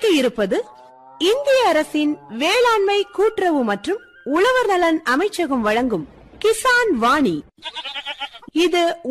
கேட்க இருப்பது இந்திய அரசின் வேளாண்மை கூட்டுறவு மற்றும் உழவர் நலன் அமைச்சகம் வழங்கும் கிசான் வாணி. இது